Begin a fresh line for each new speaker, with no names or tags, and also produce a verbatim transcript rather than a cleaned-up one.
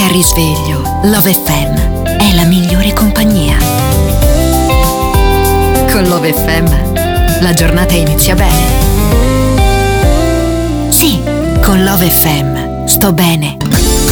Al risveglio, Love F M è la migliore compagnia. Con Love F M la giornata inizia bene. Sì, con Love F M sto bene.